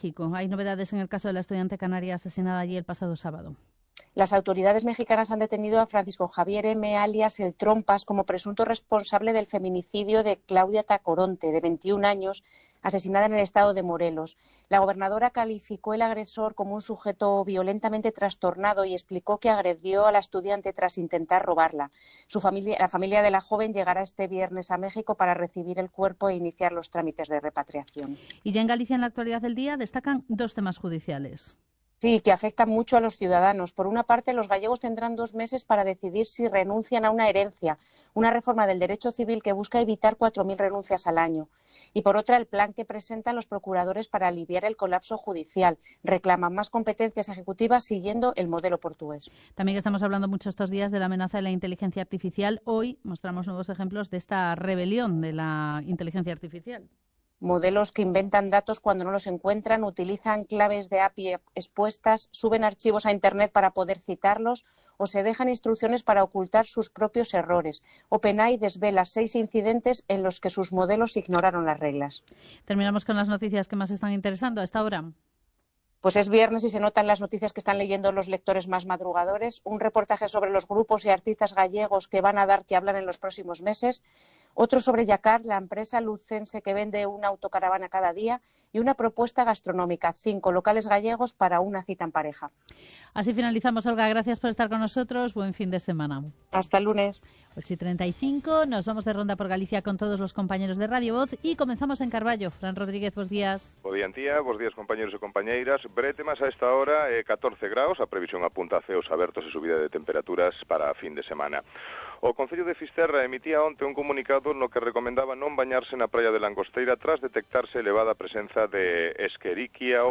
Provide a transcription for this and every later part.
México. Hay novedades en el caso de la estudiante canaria asesinada allí el pasado sábado. Las autoridades mexicanas han detenido a Francisco Javier M., alias El Trompas, como presunto responsable del feminicidio de Claudia Tacoronte, de 21 años, asesinada en el estado de Morelos. La gobernadora calificó el agresor como un sujeto violentamente trastornado y explicó que agredió a la estudiante tras intentar robarla. La familia de la joven llegará este viernes a México para recibir el cuerpo e iniciar los trámites de repatriación. Y ya en Galicia, en la actualidad del día, destacan dos temas judiciales. Sí, que afectan mucho a los ciudadanos. Por una parte, los gallegos tendrán 2 meses para decidir si renuncian a una herencia, una reforma del derecho civil que busca evitar 4.000 renuncias al año. Y por otra, el plan que presentan los procuradores para aliviar el colapso judicial. Reclaman más competencias ejecutivas siguiendo el modelo portugués. También estamos hablando mucho estos días de la amenaza de la inteligencia artificial. Hoy mostramos nuevos ejemplos de esta rebelión de la inteligencia artificial. Modelos que inventan datos cuando no los encuentran, utilizan claves de API expuestas, suben archivos a Internet para poder citarlos o se dejan instrucciones para ocultar sus propios errores. OpenAI desvela 6 incidentes en los que sus modelos ignoraron las reglas. Terminamos con las noticias que más están interesando a esta hora. Pues es viernes y se notan las noticias que están leyendo los lectores más madrugadores. Un reportaje sobre los grupos y artistas gallegos que van a dar que hablar en los próximos meses. Otro sobre Yacar, la empresa lucense que vende una autocaravana cada día. Y una propuesta gastronómica, 5 locales gallegos para una cita en pareja. Así finalizamos, Olga. Gracias por estar con nosotros. Buen fin de semana. Hasta el lunes. 8:35. Nos vamos de ronda por Galicia con todos los compañeros de Radio Voz y comenzamos en Carballo. Fran Rodríguez, bos días. Bo día, Antía. Bos días, compañeros e compañeiras. Brete más a esta hora, 14 graus. A previsión apunta a ceos abertos e subida de temperaturas para a fin de semana. O Concello de Fisterra emitía onte un comunicado no que recomendaba non bañarse na praia de Langosteira tras detectarse elevada presenza de Escherichia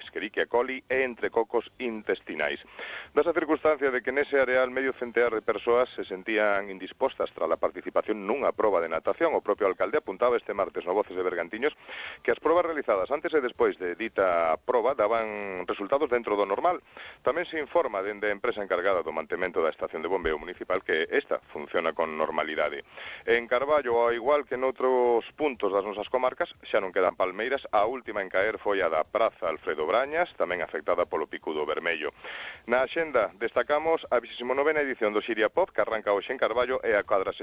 coli e entrecocos intestinais. Dasa circunstancia de que nese areal medio centear de persoas se sentían indispostas tras a participación nunha proba de natación, o propio alcalde apuntaba este martes no Voces de Bergantiños que as probas realizadas antes e despois de dita proba daban resultados dentro do normal. Tamén se informa dende a empresa encargada do mantemento da estación de bombeo municipal que esta funciona con normalidade. En Carballo, ao igual que noutros puntos das nosas comarcas, xa non quedan palmeiras. A última en caer foi a da Praza Alfredo Brañas, tamén afectada polo picudo vermello. Na axenda destacamos a 29ª edición do Xiria Pop, que arranca hoxe en Carballo, e a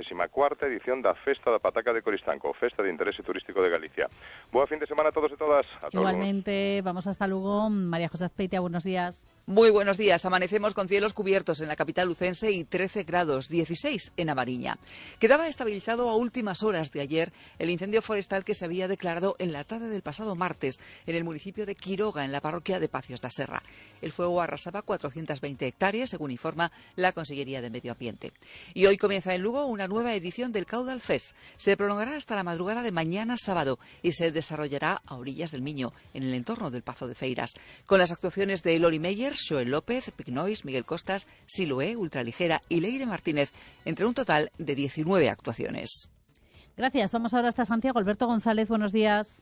44ª edición da Festa da Pataca de Coristanco, Festa de Interese Turístico de Galicia. Boa fin de semana a todos e todas. Igualmente, vamos hasta Lugo. María José Azpeitia, buenos días. Muy buenos días. Amanecemos con cielos cubiertos en la capital lucense y 13 grados, 16 en Amariña. Quedaba estabilizado a últimas horas de ayer el incendio forestal que se había declarado en la tarde del pasado martes en el municipio de Quiroga, en la parroquia de Pacios da Serra. El fuego arrasaba 420 hectáreas, según informa la Consellería de Medio Ambiente. Y hoy comienza en Lugo una nueva edición del Caudal Fest. Se prolongará hasta la madrugada de mañana sábado y se desarrollará a orillas del Miño, en el entorno del Pazo de Feiras, con las actuaciones de Loli Meyer, Joel López, Pignois, Miguel Costas, Siloé, Ultraligera y Leire Martínez, entre un total de 19 actuaciones. Gracias. Vamos ahora hasta Santiago. Alberto González, buenos días.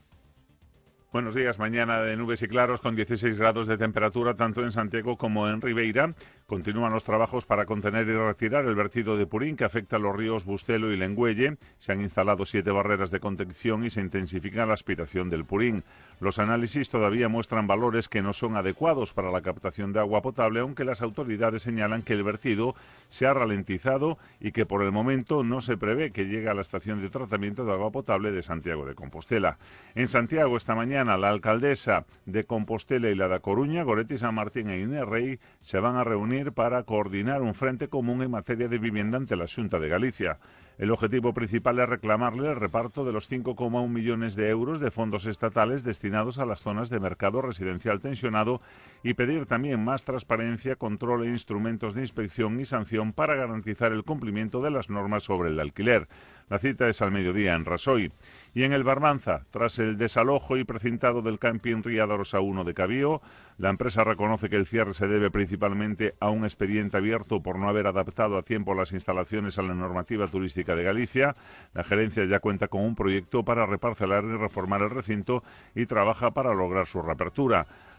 Buenos días. Mañana de nubes y claros con 16 grados de temperatura tanto en Santiago como en Ribeira. Continúan los trabajos para contener y retirar el vertido de purín que afecta a los ríos Bustelo y Lengüelle. Se han instalado 7 barreras de contención y se intensifica la aspiración del purín. Los análisis todavía muestran valores que no son adecuados para la captación de agua potable, aunque las autoridades señalan que el vertido se ha ralentizado y que por el momento no se prevé que llegue a la estación de tratamiento de agua potable de Santiago de Compostela. En Santiago esta mañana la alcaldesa de Compostela y la de Coruña, Goretti San Martín e Inés Rey, se van a reunir para coordinar un frente común en materia de vivienda ante la Xunta de Galicia. El objetivo principal es reclamarle el reparto de los 5,1 millones de euros de fondos estatales destinados a las zonas de mercado residencial tensionado y pedir también más transparencia, control e instrumentos de inspección y sanción para garantizar el cumplimiento de las normas sobre el alquiler. La cita es al mediodía en Rasoy. Y en el Barbanza, tras el desalojo y precintado del camping Ría da Rosa 1 de Cabío, la empresa reconoce que el cierre se debe principalmente a un expediente abierto por no haber adaptado a tiempo las instalaciones a la normativa turística de Galicia. La gerencia ya cuenta con un proyecto para reparcelar y reformar el recinto y trabaja para lograr su reapertura.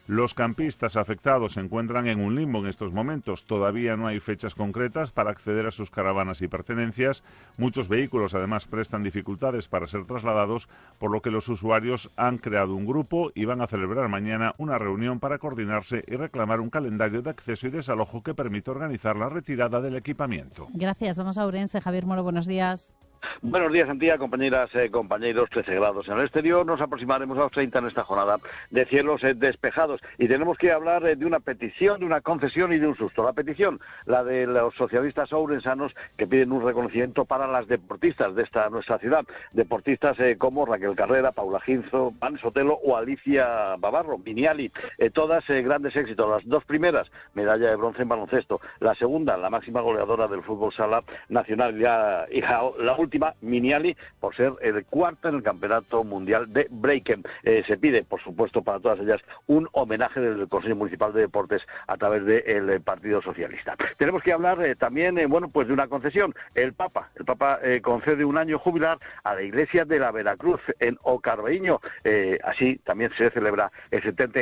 Los campistas afectados se encuentran en un limbo en estos momentos. Todavía no hay fechas concretas para acceder a sus caravanas y pertenencias. Muchos vehículos además prestan dificultades para ser trasladados, por lo que los usuarios han creado un grupo y van a celebrar mañana una reunión para coordinarse y reclamar un calendario de acceso y desalojo que permita organizar la retirada del equipamiento. Gracias. Vamos a Ourense. Javier Moro, buenos días. Buenos días, Antía, compañeras, compañeros, 13 grados en el exterior. Nos aproximaremos a los 30 en esta jornada de cielos despejados. Y tenemos que hablar de una petición, de una concesión y de un susto. La petición, la de los socialistas ourensanos, que piden un reconocimiento para las deportistas de nuestra ciudad. Deportistas como Raquel Carrera, Paula Ginzo, Van Sotelo o Alicia Bavarro, Miniali. Todas grandes éxitos. Las dos primeras, medalla de bronce en baloncesto. La segunda, la máxima goleadora del fútbol sala nacional. Y la última, Miniali, por ser el cuarto en el Campeonato Mundial de Breaken. Se pide, por supuesto, para todas ellas un homenaje del Consejo Municipal de Deportes a través del Partido Socialista. Tenemos que hablar también, de una concesión. El Papa concede un año jubilar a la Iglesia de la Veracruz en Ocarbeíño. Así también se celebra el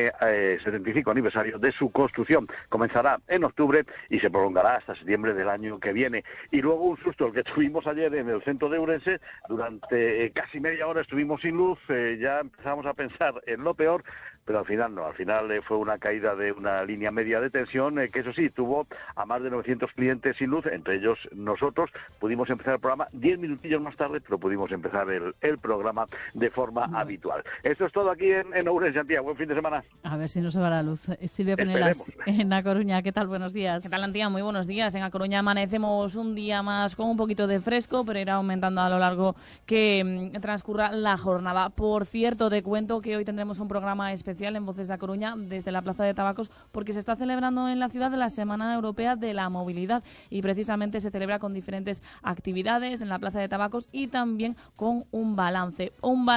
75 aniversario de su construcción. Comenzará en octubre y se prolongará hasta septiembre del año que viene. Y luego un susto, el que tuvimos ayer en el centro de Ourense. Durante casi media hora estuvimos sin luz, ya empezamos a pensar en lo peor, pero al final no, fue una caída de una línea media de tensión, que eso sí, tuvo a más de 900 clientes sin luz, entre ellos nosotros. Pudimos empezar el programa 10 minutillos más tarde, pero pudimos empezar el programa de forma habitual. Esto es todo aquí en Ourense, Antía. Buen fin de semana. A ver si no se va la luz. Silvia Penelas, en A Coruña, ¿qué tal? Buenos días. ¿Qué tal, Antía? Muy buenos días. En A Coruña amanecemos un día más con un poquito de fresco, pero irá aumentando a lo largo que transcurra la jornada. Por cierto, te cuento que hoy tendremos un programa especial en Voces de A Coruña desde la Plaza de Tabacos, porque se está celebrando en la ciudad la Semana Europea de la Movilidad y precisamente se celebra con diferentes actividades en la Plaza de Tabacos y también con un balance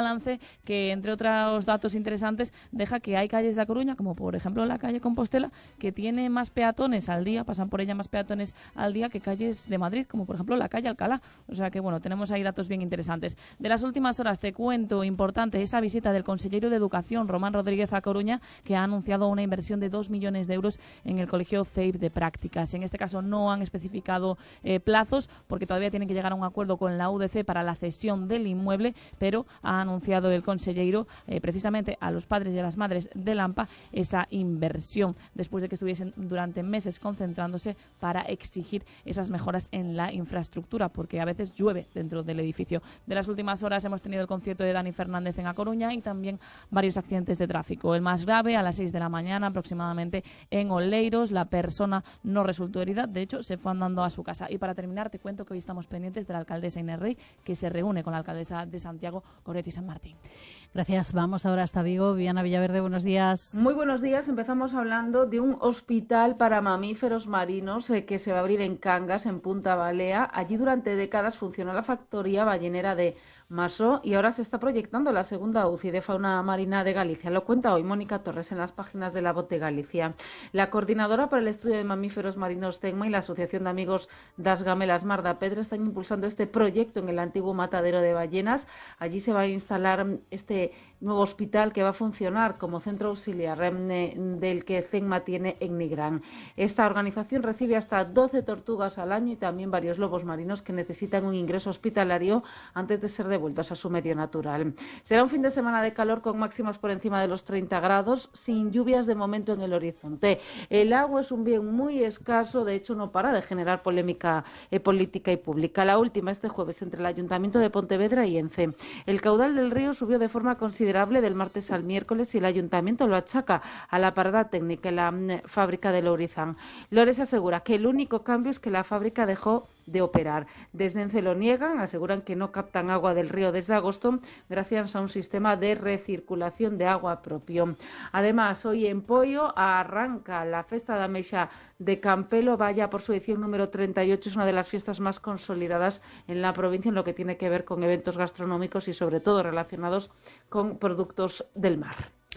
que, entre otros datos interesantes, deja que hay calles de A Coruña, como por ejemplo la calle Compostela, que tiene más peatones al día, pasan por ella más peatones al día que calles de Madrid, como por ejemplo la calle Alcalá. O sea que, bueno, tenemos ahí datos bien interesantes. De las últimas horas te cuento, importante, esa visita del consejero de Educación, Román Rodríguez, a Coruña, que ha anunciado una inversión de 2 millones de euros en el Colegio CEIP de Prácticas. En este caso no han especificado plazos, porque todavía tienen que llegar a un acuerdo con la UDC para la cesión del inmueble, pero ha anunciado el consejero precisamente a los padres y a las madres de Lampa esa inversión, después de que estuviesen durante meses concentrándose para exigir esas mejoras en la infraestructura, porque a veces llueve dentro del edificio. De las últimas horas hemos tenido el concierto de Dani Fernández en A Coruña y también varios accidentes de tráfico. El más grave, a las 6 de la mañana aproximadamente, en Oleiros. La persona no resultó herida, de hecho se fue andando a su casa. Y para terminar te cuento que hoy estamos pendientes de la alcaldesa Inés Rey, que se reúne con la alcaldesa de Santiago, Goretti San Martín. Gracias. Vamos ahora hasta Vigo. Viana Villaverde, buenos días. Muy buenos días. Empezamos hablando de un hospital para mamíferos marinos que se va a abrir en Cangas, en Punta Balea. Allí durante décadas funcionó la factoría ballenera de Masó y ahora se está proyectando la segunda UCI de fauna marina de Galicia. Lo cuenta hoy Mónica Torres en las páginas de La Voz de Galicia. La coordinadora para el estudio de mamíferos marinos TECMA y la Asociación de Amigos das Gamelas Marda Pedro están impulsando este proyecto en el antiguo matadero de ballenas. Allí se va a instalar este nuevo hospital que va a funcionar como centro auxiliar del que CECMA tiene en Nigrán. Esta organización recibe hasta 12 tortugas al año y también varios lobos marinos que necesitan un ingreso hospitalario antes de ser devueltos a su medio natural. Será un fin de semana de calor con máximas por encima de los 30 grados, sin lluvias de momento en el horizonte. El agua es un bien muy escaso, de hecho no para de generar polémica política y pública. La última este jueves entre el Ayuntamiento de Pontevedra y ENCE. El caudal del río subió de forma considerable del martes al miércoles y el Ayuntamiento lo achaca a la parada técnica en la fábrica de Lourizán. Lores asegura que el único cambio es que la fábrica dejó de operar. Desde ENCE lo niegan, aseguran que no captan agua del río desde agosto gracias a un sistema de recirculación de agua propio. Además, hoy en Poio arranca la Festa da Ameixa de Campelo, vaya por su edición número 38, es una de las fiestas más consolidadas en la provincia en lo que tiene que ver con eventos gastronómicos y sobre todo relacionados con productos del mar.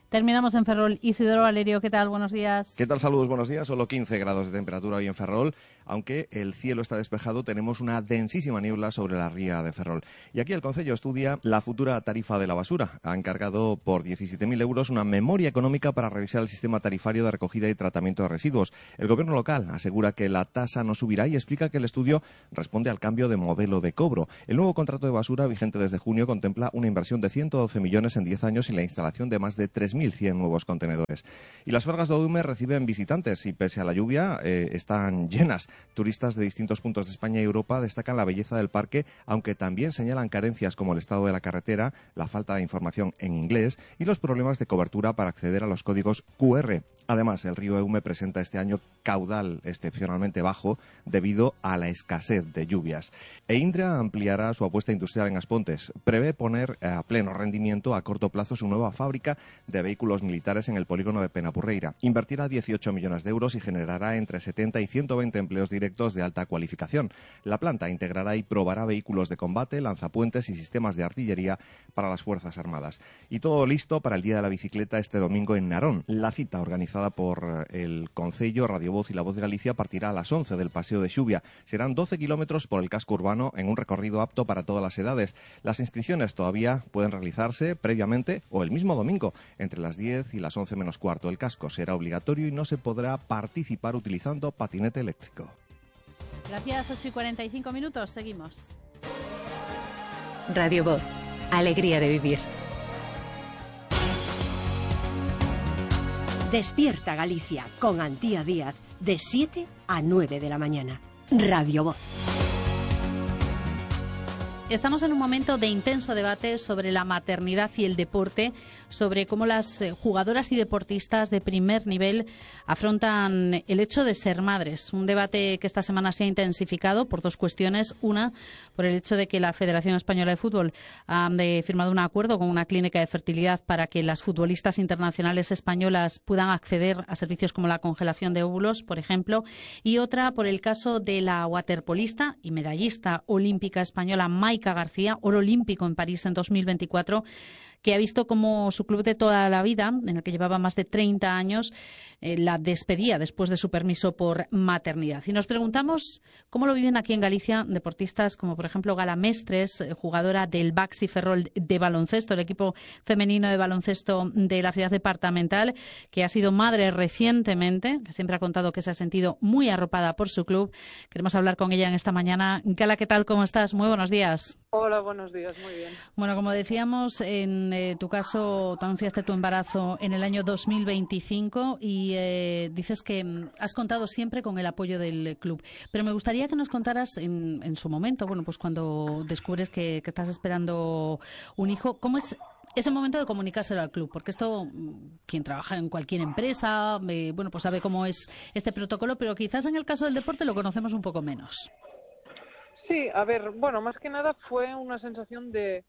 Terminamos en Ferrol. Isidoro Valerio, ¿qué tal? Buenos días. ¿Qué tal? Saludos, buenos días. Solo 15 grados de temperatura hoy en Ferrol. Aunque el cielo está despejado, tenemos una densísima niebla sobre la ría de Ferrol. Y aquí el Concello estudia la futura tarifa de la basura. Ha encargado por 17.000 euros una memoria económica para revisar el sistema tarifario de recogida y tratamiento de residuos. El gobierno local asegura que la tasa no subirá y explica que el estudio responde al cambio de modelo de cobro. El nuevo contrato de basura, vigente desde junio, contempla una inversión de 112 millones en 10 años y la instalación de más de 3.100 nuevos contenedores. Y las Fargas de Oume reciben visitantes y, pese a la lluvia, están llenas. Turistas de distintos puntos de España y Europa destacan la belleza del parque, aunque también señalan carencias como el estado de la carretera, la falta de información en inglés y los problemas de cobertura para acceder a los códigos QR. Además, el río Eume presenta este año caudal excepcionalmente bajo debido a la escasez de lluvias. Indra ampliará su apuesta industrial en Aspontes. Prevé poner a pleno rendimiento a corto plazo su nueva fábrica de vehículos militares en el polígono de Penapurreira. Invertirá 18 millones de euros y generará entre 70 y 120 empleos directos de alta cualificación. La planta integrará y probará vehículos de combate, lanzapuentes y sistemas de artillería para las Fuerzas Armadas. Y todo listo para el Día de la Bicicleta este domingo en Narón. La cita, organizada por el Concello, Radio Voz y La Voz de Galicia, partirá a las 11 del Paseo de Xubia. Serán 12 kilómetros por el casco urbano en un recorrido apto para todas las edades. Las inscripciones todavía pueden realizarse previamente o el mismo domingo, entre las 10 y las 11 menos cuarto. El casco será obligatorio y no se podrá participar utilizando patinete eléctrico. Gracias, 8:45. Seguimos. Radio Voz. Alegría de vivir. Despierta Galicia con Antía Díaz de 7 a 9 de la mañana. Radio Voz. Estamos en un momento de intenso debate sobre la maternidad y el deporte, sobre cómo las jugadoras y deportistas de primer nivel afrontan el hecho de ser madres. Un debate que esta semana se ha intensificado por dos cuestiones. Una, por el hecho de que la Federación Española de Fútbol ha firmado un acuerdo con una clínica de fertilidad para que las futbolistas internacionales españolas puedan acceder a servicios como la congelación de óvulos, por ejemplo. Y otra, por el caso de la waterpolista y medallista olímpica española Maika García, oro olímpico en París en 2024, que ha visto como su club de toda la vida, en el que llevaba más de 30 años, la despedía después de su permiso por maternidad. Y nos preguntamos cómo lo viven aquí en Galicia deportistas como, por ejemplo, Gala Mestres, jugadora del Baxi Ferrol de baloncesto, el equipo femenino de baloncesto de la ciudad departamental, que ha sido madre recientemente, que siempre ha contado que se ha sentido muy arropada por su club. Queremos hablar con ella en esta mañana. Gala, ¿qué tal? ¿Cómo estás? Muy buenos días. Hola, buenos días, muy bien. Bueno, como decíamos, en tu caso, tú anunciaste tu embarazo en el año 2025 y dices que has contado siempre con el apoyo del club. Pero me gustaría que nos contaras en su momento, bueno, pues cuando descubres que estás esperando un hijo, ¿cómo es ese momento de comunicárselo al club? Porque esto, quien trabaja en cualquier empresa, bueno, pues sabe cómo es este protocolo, pero quizás en el caso del deporte lo conocemos un poco menos. Sí, a ver, bueno, más que nada fue una sensación de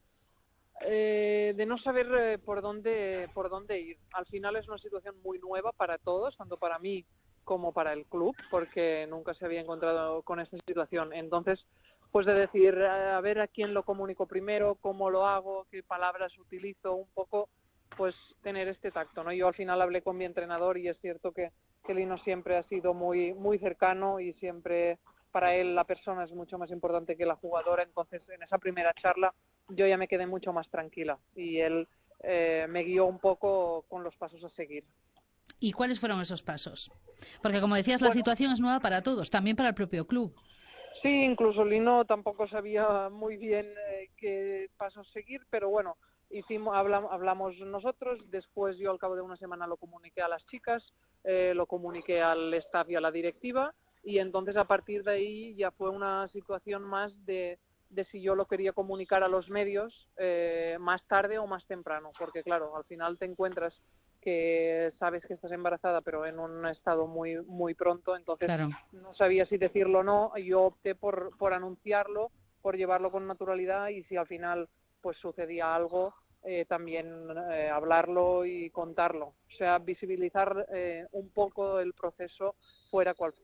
no saber por dónde ir. Al final es una situación muy nueva para todos, tanto para mí como para el club, porque nunca se había encontrado con esta situación. Entonces, pues de decir, a ver a quién lo comunico primero, cómo lo hago, qué palabras utilizo, un poco, pues tener este tacto, ¿no? Yo al final hablé con mi entrenador y es cierto que Lino siempre ha sido muy, muy cercano y siempre para él la persona es mucho más importante que la jugadora. Entonces, en esa primera charla yo ya me quedé mucho más tranquila y él me guió un poco con los pasos a seguir. ¿Y cuáles fueron esos pasos? Porque, como decías, la situación es nueva para todos, también para el propio club. Sí, incluso Lino tampoco sabía muy bien qué pasos seguir, pero bueno, hablamos nosotros. Después yo al cabo de una semana lo comuniqué a las chicas, lo comuniqué al staff y a la directiva, y entonces a partir de ahí ya fue una situación más de si yo lo quería comunicar a los medios más tarde o más temprano, porque claro, al final te encuentras que sabes que estás embarazada pero en un estado muy muy pronto, entonces claro, no sabía si decirlo o no. Yo opté por anunciarlo, por llevarlo con naturalidad, y si al final pues sucedía algo, también hablarlo y contarlo, o sea, visibilizar un poco el proceso fuera cual fuera.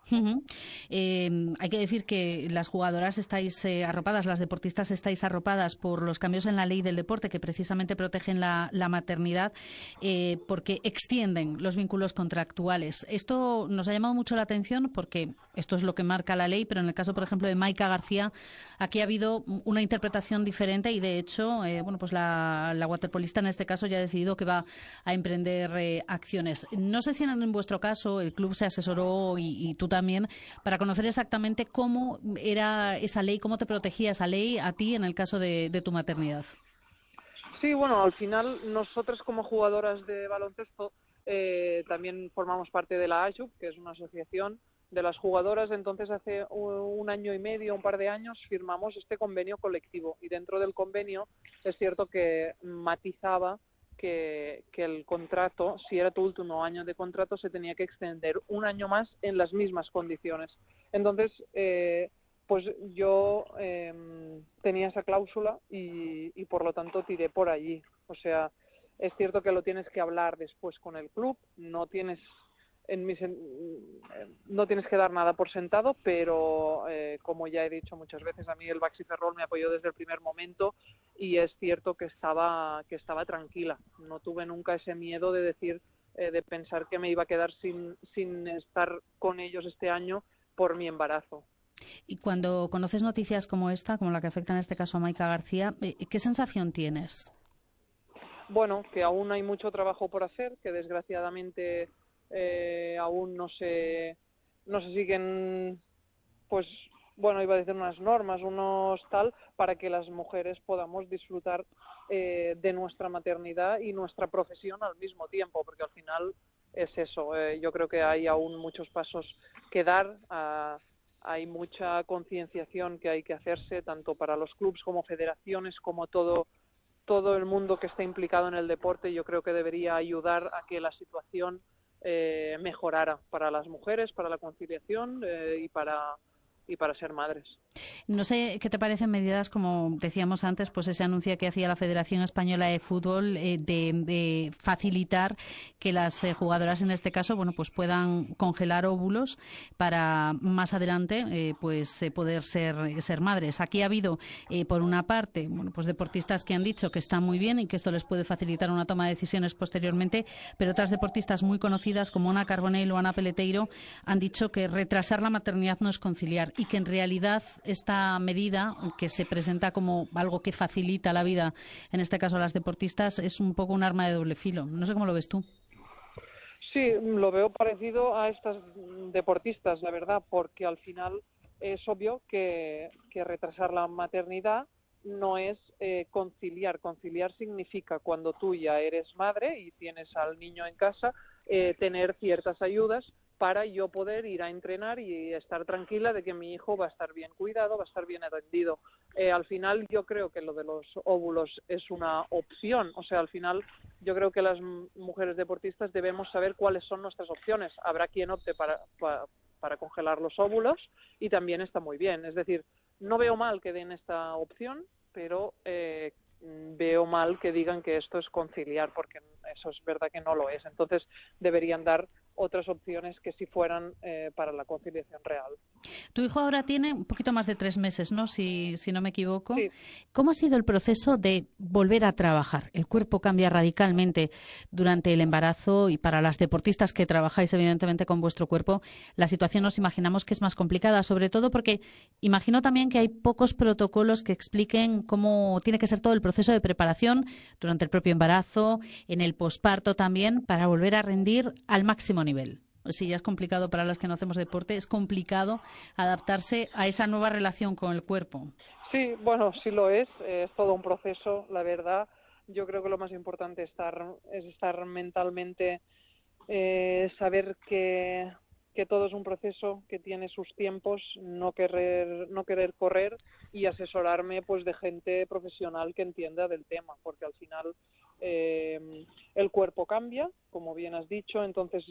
Hay que decir que las jugadoras estáis arropadas, las deportistas estáis arropadas por los cambios en la ley del deporte que precisamente protegen la maternidad porque extienden los vínculos contractuales. Esto nos ha llamado mucho la atención porque esto es lo que marca la ley, pero en el caso, por ejemplo, de Maika García, aquí ha habido una interpretación diferente y, de hecho, pues la waterpolista en este caso ya ha decidido que va a emprender acciones. No sé si en vuestro caso el club se asesoró y tú también para conocer exactamente cómo era esa ley, cómo te protegía esa ley a ti en el caso de tu maternidad. Sí, bueno, al final nosotras como jugadoras de baloncesto también formamos parte de la AJUB, que es una asociación de las jugadoras. Entonces hace un año y medio, un par de años, firmamos este convenio colectivo y dentro del convenio es cierto que matizaba que el contrato, si era tu último año de contrato, se tenía que extender un año más en las mismas condiciones. Entonces, pues yo tenía esa cláusula y por lo tanto tiré por allí. O sea, es cierto que lo tienes que hablar después con el club, no tienes que dar nada por sentado, pero como ya he dicho muchas veces, a mí el Baxi Ferrol me apoyó desde el primer momento y es cierto que estaba tranquila. No tuve nunca ese miedo de decir, de pensar que me iba a quedar sin estar con ellos este año por mi embarazo. Y cuando conoces noticias como esta, como la que afecta en este caso a Maika García, ¿qué sensación tienes? Bueno, que aún hay mucho trabajo por hacer, que desgraciadamente aún no se siguen, pues bueno, iba a decir unas normas, unos tal, para que las mujeres podamos disfrutar de nuestra maternidad y nuestra profesión al mismo tiempo, porque al final es eso. Yo creo que hay aún muchos pasos que dar, hay mucha concienciación que hay que hacerse, tanto para los clubes como federaciones, como todo el mundo que está implicado en el deporte. Yo creo que debería ayudar a que la situación mejorara para las mujeres, para la conciliación y para ser madres. No sé qué te parecen medidas, como decíamos antes, pues ese anuncio que hacía la Federación Española de Fútbol de facilitar que las jugadoras, en este caso, bueno, pues puedan congelar óvulos para más adelante poder ser madres. Aquí ha habido, por una parte, bueno, pues deportistas que han dicho que está muy bien y que esto les puede facilitar una toma de decisiones posteriormente, pero otras deportistas muy conocidas como Ana Carbonell o Ana Peleteiro han dicho que retrasar la maternidad no es conciliar y que en realidad esta medida, que se presenta como algo que facilita la vida, en este caso a las deportistas, es un poco un arma de doble filo. No sé cómo lo ves tú. Sí, lo veo parecido a estas deportistas, la verdad, porque al final es obvio que retrasar la maternidad no es conciliar. Conciliar significa, cuando tú ya eres madre y tienes al niño en casa, tener ciertas ayudas para yo poder ir a entrenar y estar tranquila de que mi hijo va a estar bien cuidado, va a estar bien atendido. Al final yo creo que lo de los óvulos es una opción. O sea, al final yo creo que las mujeres deportistas debemos saber cuáles son nuestras opciones. Habrá quien opte para congelar los óvulos y también está muy bien. Es decir, no veo mal que den esta opción, pero veo mal que digan que esto es conciliar, porque eso es verdad que no lo es. Entonces deberían dar otras opciones que si fueran para la conciliación real. Tu hijo ahora tiene un poquito más de 3 meses, ¿no? Si no me equivoco. Sí. ¿Cómo ha sido el proceso de volver a trabajar? El cuerpo cambia radicalmente durante el embarazo y para las deportistas que trabajáis evidentemente con vuestro cuerpo, la situación nos imaginamos que es más complicada, sobre todo porque imagino también que hay pocos protocolos que expliquen cómo tiene que ser todo el proceso de preparación durante el propio embarazo, en el posparto también, para volver a rendir al máximo nivel. Si ya es complicado para las que no hacemos deporte, es complicado adaptarse a esa nueva relación con el cuerpo. Sí, bueno, sí lo es todo un proceso, la verdad. Yo creo que lo más importante es estar mentalmente, saber que todo es un proceso, que tiene sus tiempos, no querer correr y asesorarme pues de gente profesional que entienda del tema, porque al final el cuerpo cambia, como bien has dicho. Entonces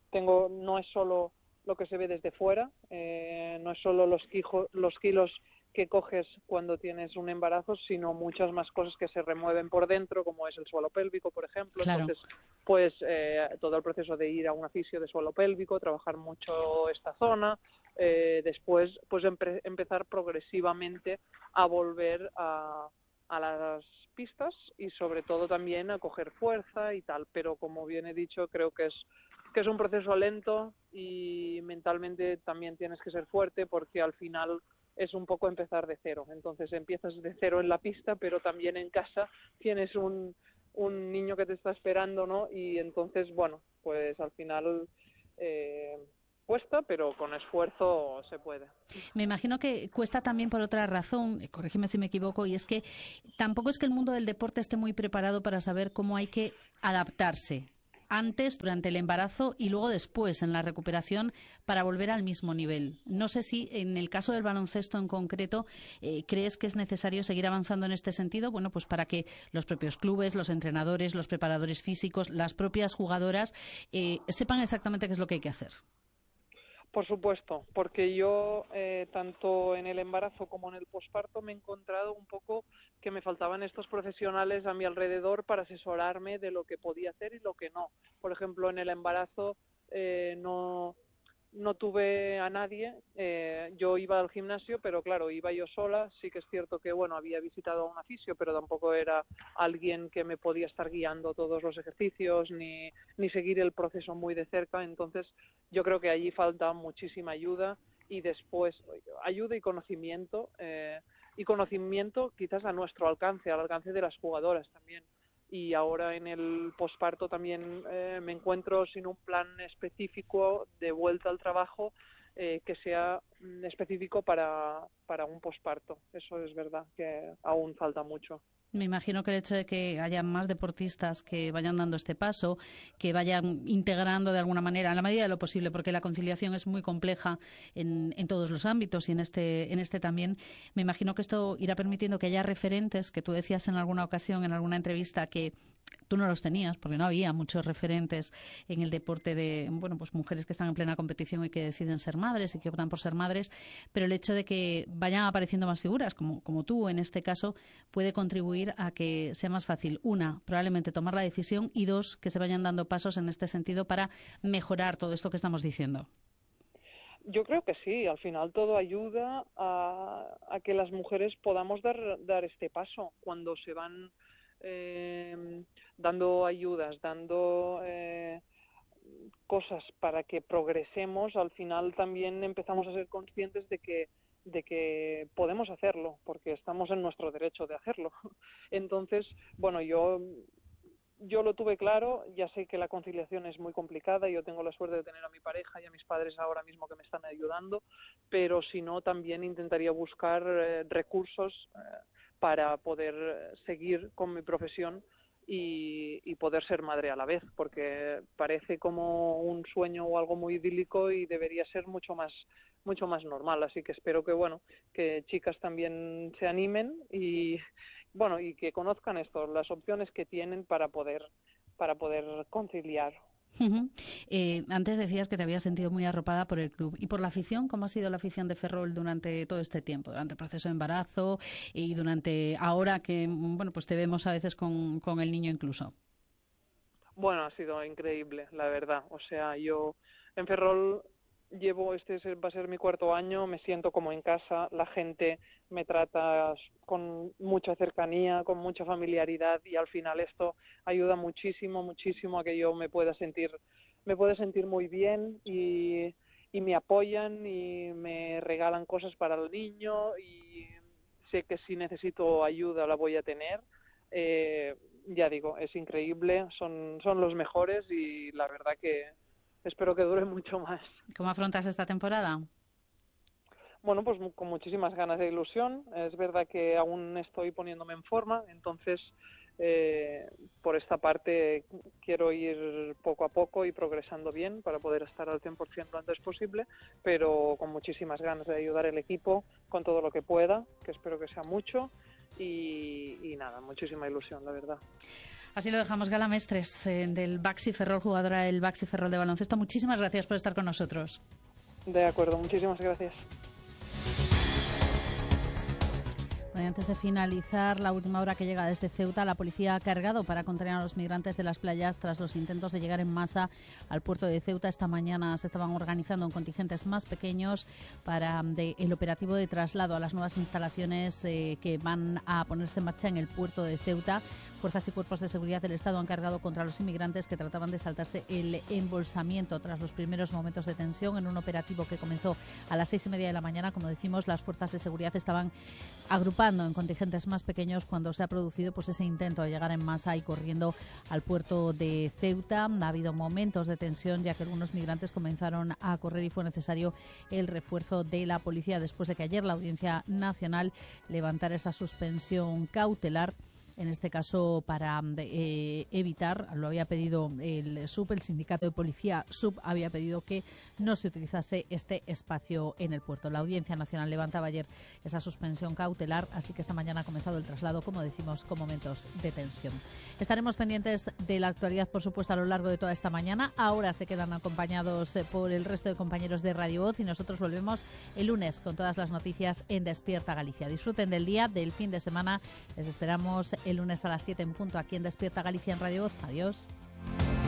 no es solo lo que se ve desde fuera, no es solo los kilos que coges cuando tienes un embarazo, sino muchas más cosas que se remueven por dentro, como es el suelo pélvico, por ejemplo. Claro. Entonces, pues todo el proceso de ir a un fisio de suelo pélvico, trabajar mucho esta zona, después pues empezar progresivamente a volver a las pistas y sobre todo también a coger fuerza y tal, pero como bien he dicho, creo que es un proceso lento y mentalmente también tienes que ser fuerte, porque al final es un poco empezar de cero. Entonces empiezas de cero en la pista, pero también en casa tienes un niño que te está esperando, ¿no? Y entonces, bueno, pues al final cuesta, pero con esfuerzo se puede. Me imagino que cuesta también por otra razón, corrígeme si me equivoco, y es que tampoco es que el mundo del deporte esté muy preparado para saber cómo hay que adaptarse antes, durante el embarazo y luego después en la recuperación para volver al mismo nivel. No sé si en el caso del baloncesto en concreto crees que es necesario seguir avanzando en este sentido, bueno, pues para que los propios clubes, los entrenadores, los preparadores físicos, las propias jugadoras sepan exactamente qué es lo que hay que hacer. Por supuesto, porque yo tanto en el embarazo como en el posparto me he encontrado un poco que me faltaban estos profesionales a mi alrededor para asesorarme de lo que podía hacer y lo que no. Por ejemplo, en el embarazo no tuve a nadie, yo iba al gimnasio, pero claro, iba yo sola. Sí que es cierto que, bueno, había visitado a un fisio, pero tampoco era alguien que me podía estar guiando todos los ejercicios ni seguir el proceso muy de cerca. Entonces yo creo que allí falta muchísima ayuda y después ayuda y conocimiento quizás a nuestro alcance, al alcance de las jugadoras también. Y ahora en el posparto también me encuentro sin un plan específico de vuelta al trabajo que sea específico para un posparto. Eso es verdad, que aún falta mucho. Me imagino que el hecho de que haya más deportistas que vayan dando este paso, que vayan integrando de alguna manera, en la medida de lo posible, porque la conciliación es muy compleja en todos los ámbitos y en este también, me imagino que esto irá permitiendo que haya referentes, que tú decías en alguna ocasión, en alguna entrevista, que tú no los tenías, porque no había muchos referentes en el deporte de, bueno, pues mujeres que están en plena competición y que deciden ser madres y que optan por ser madres, pero el hecho de que vayan apareciendo más figuras, como tú en este caso, puede contribuir a que sea más fácil, una, probablemente tomar la decisión, y dos, que se vayan dando pasos en este sentido para mejorar todo esto que estamos diciendo. Yo creo que sí, al final todo ayuda a que las mujeres podamos dar este paso cuando se van dando ayudas, dando cosas para que progresemos. Al final también empezamos a ser conscientes de que podemos hacerlo, porque estamos en nuestro derecho de hacerlo. Entonces, bueno, yo lo tuve claro. Ya sé que la conciliación es muy complicada. Yo tengo la suerte de tener a mi pareja y a mis padres ahora mismo que me están ayudando, pero si no, también intentaría buscar recursos para poder seguir con mi profesión y poder ser madre a la vez, porque parece como un sueño o algo muy idílico y debería ser mucho más normal. Así que espero que chicas también se animen y que conozcan las opciones que tienen para poder conciliar. Antes decías que te habías sentido muy arropada por el club y por la afición. ¿Cómo ha sido la afición de Ferrol durante todo este tiempo, durante el proceso de embarazo y durante ahora que pues te vemos a veces con el niño incluso? Bueno, ha sido increíble, la verdad. O sea, yo en Ferrol va a ser mi 4º año, me siento como en casa, la gente me trata con mucha cercanía, con mucha familiaridad, y al final esto ayuda muchísimo, muchísimo a que yo me pueda sentir muy bien, y me apoyan y me regalan cosas para el niño, y sé que si necesito ayuda la voy a tener. Ya digo, es increíble, son los mejores, y la verdad que espero que dure mucho más. ¿Cómo afrontas esta temporada? Bueno, pues con muchísimas ganas de ilusión. Es verdad que aún estoy poniéndome en forma, entonces por esta parte quiero ir poco a poco y progresando bien para poder estar al 100% lo antes posible, pero con muchísimas ganas de ayudar al equipo con todo lo que pueda, que espero que sea mucho, y nada, muchísima ilusión, la verdad. Así lo dejamos. Gala Mestres, del Baxi Ferrol, jugadora del Baxi Ferrol de baloncesto. Muchísimas gracias por estar con nosotros. De acuerdo, muchísimas gracias. Bueno, antes de finalizar, la última hora que llega desde Ceuta, la policía ha cargado para contener a los migrantes de las playas tras los intentos de llegar en masa al puerto de Ceuta. Esta mañana se estaban organizando en contingentes más pequeños para el operativo de traslado a las nuevas instalaciones que van a ponerse en marcha en el puerto de Ceuta. Fuerzas y cuerpos de seguridad del Estado han cargado contra los inmigrantes que trataban de saltarse el embolsamiento tras los primeros momentos de tensión en un operativo que comenzó a las 6:30 de la mañana. Como decimos, las fuerzas de seguridad estaban agrupando en contingentes más pequeños cuando se ha producido ese intento de llegar en masa y corriendo al puerto de Ceuta. Ha habido momentos de tensión ya que algunos migrantes comenzaron a correr y fue necesario el refuerzo de la policía después de que ayer la Audiencia Nacional levantara esa suspensión cautelar. En este caso, para evitar, lo había pedido el SUP, el sindicato de policía SUP, había pedido que no se utilizase este espacio en el puerto. La Audiencia Nacional levantaba ayer esa suspensión cautelar, así que esta mañana ha comenzado el traslado, como decimos, con momentos de tensión. Estaremos pendientes de la actualidad, por supuesto, a lo largo de toda esta mañana. Ahora se quedan acompañados por el resto de compañeros de Radio Voz y nosotros volvemos el lunes con todas las noticias en Despierta Galicia. Disfruten del día, del fin de semana. Les esperamos el lunes a las 7 en punto aquí en Despierta Galicia en Radio Voz. Adiós.